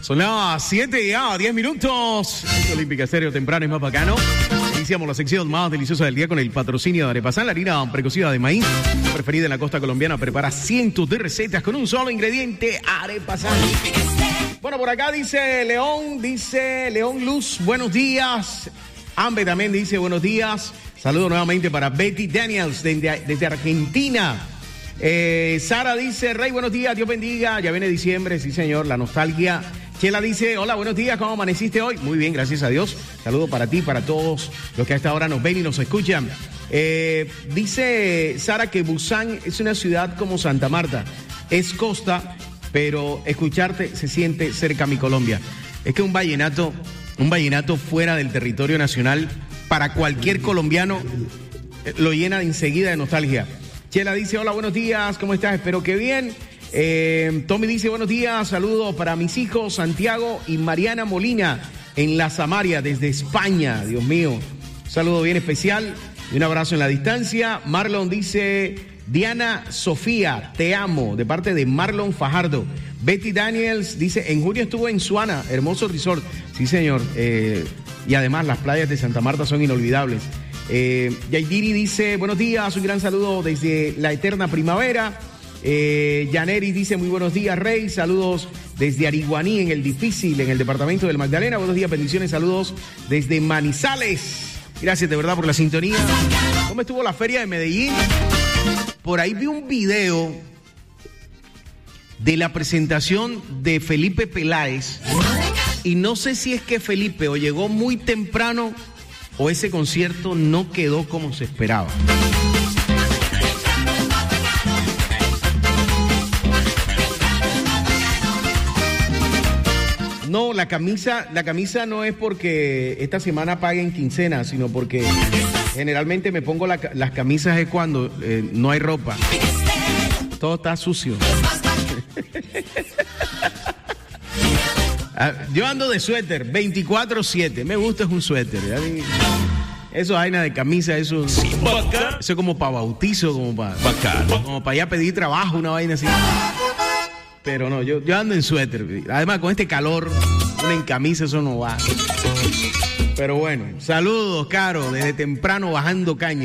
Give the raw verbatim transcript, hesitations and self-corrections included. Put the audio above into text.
Son las siete ya, diez minutos. Olímpica Estéreo, temprano y más bacano. Iniciamos la sección más deliciosa del día con el patrocinio de Arepasán, la harina precocida de maíz, preferida en la costa colombiana. Prepara cientos de recetas con un solo ingrediente, Arepasán. Bueno, por acá dice León, dice León Luz, buenos días. Ambe también dice buenos días. Saludo nuevamente para Betty Daniels desde, desde Argentina. Eh, Sara dice, Rey, buenos días, Dios bendiga. Ya viene diciembre, sí señor, la nostalgia. Chela dice, hola, buenos días, ¿cómo amaneciste hoy? Muy bien, gracias a Dios. Saludo para ti, para todos los que a esta hora nos ven y nos escuchan. Eh, dice Sara que Busan es una ciudad como Santa Marta. Es costa, pero escucharte se siente cerca a mi Colombia. Es que un vallenato, un vallenato fuera del territorio nacional, para cualquier colombiano, lo llena enseguida de nostalgia. Chela dice, hola, buenos días, ¿cómo estás? Espero que bien. Eh, Tommy dice, buenos días, saludos para mis hijos, Santiago y Mariana Molina, en La Samaria, desde España, Dios mío. Un saludo bien especial y un abrazo en la distancia. Marlon dice, Diana Sofía, te amo, de parte de Marlon Fajardo. Betty Daniels dice, en junio estuvo en Suana, hermoso resort. Sí, señor, eh, y además las playas de Santa Marta son inolvidables. Eh, Yaidiri dice, buenos días, un gran saludo desde la eterna primavera. Eh, Yaneri dice, muy buenos días, Rey, saludos desde Ariguaní, en el difícil, en el departamento del Magdalena. Buenos días, bendiciones, saludos desde Manizales. Gracias de verdad por la sintonía. ¿Cómo estuvo la feria de Medellín? Por ahí vi un video de la presentación de Felipe Peláez y no sé si es que Felipe o llegó muy temprano o ese concierto no quedó como se esperaba. No, la camisa, la camisa no es porque esta semana paguen quincena, sino porque generalmente me pongo la, las camisas es cuando eh, no hay ropa. Todo está sucio. Yo ando de suéter, veinticuatro siete. Me gusta es un suéter. Eso es vaina de camisa, eso, eso es como para bautizo, como para, como para ya pedir trabajo, una vaina así. Pero no, yo, yo ando en suéter. Además, con este calor, una en camisa, eso no va. Pero bueno, saludos, Caro, desde temprano bajando caña.